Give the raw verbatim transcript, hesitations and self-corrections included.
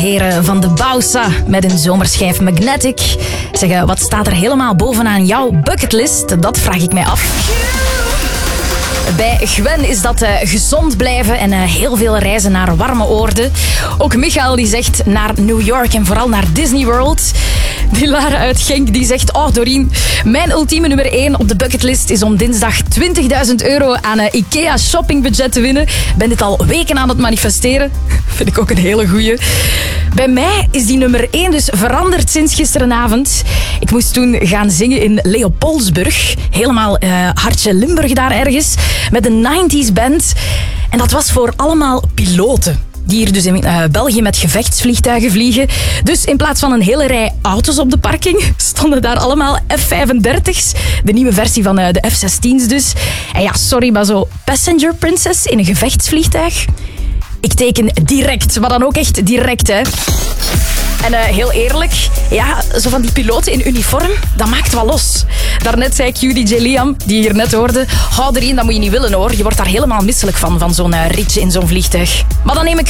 heren van de Bausa met een zomerschijf Magnetic. Zeg, wat staat er helemaal bovenaan jouw bucketlist? Dat vraag ik mij af. Bij Gwen is dat uh, gezond blijven en uh, heel veel reizen naar warme oorden. Ook Michael die zegt naar New York en vooral naar Disney World. Die Lara uit Genk die zegt... Oh Doreen, mijn ultieme nummer één op de bucketlist is om dinsdag twintigduizend euro aan uh, IKEA shoppingbudget te winnen. Ben dit al weken aan het manifesteren. Vind ik ook een hele goeie. Bij mij is die nummer één dus veranderd sinds gisterenavond. Ik moest toen gaan zingen in Leopoldsburg. Helemaal uh, hartje Limburg daar ergens. Met een nineties band. En dat was voor allemaal piloten. Die hier dus in uh, België met gevechtsvliegtuigen vliegen. Dus in plaats van een hele rij auto's op de parking, stonden daar allemaal F vijfendertig's. De nieuwe versie van uh, de F zestien's dus. En ja, sorry, maar zo Passenger Princess in een gevechtsvliegtuig. Ik teken direct, maar dan ook echt direct, hè. En uh, heel eerlijk, ja, zo van die piloten in uniform, dat maakt wel los. Daarnet zei Q D J Liam, die je hier net hoorde, hou erin, dat moet je niet willen hoor. Je wordt daar helemaal misselijk van, van zo'n uh, ritje in zo'n vliegtuig. Maar dan neem ik